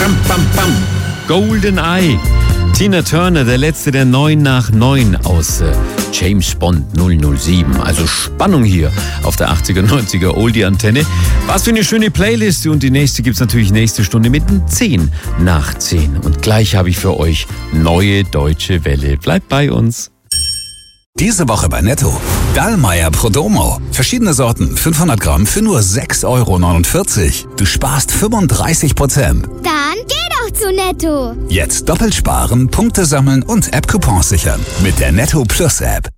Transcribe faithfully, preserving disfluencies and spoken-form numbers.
Bam, bam, bam. Golden Eye. Tina Turner, der letzte der neun nach neun aus äh, James Bond null null sieben. Also Spannung hier auf der achtziger, neunziger Oldie-Antenne. Was für eine schöne Playlist. Und die nächste gibt's natürlich nächste Stunde mit dem zehn nach zehn. Und gleich habe ich für euch Neue Deutsche Welle. Bleibt bei uns. Diese Woche bei Netto. Dallmayr Prodomo. Verschiedene Sorten, fünfhundert Gramm für nur sechs Euro neunundvierzig. Du sparst fünfunddreißig Prozent. Dann geh doch zu Netto. Jetzt doppelt sparen, Punkte sammeln und App-Coupons sichern. Mit der Netto Plus App.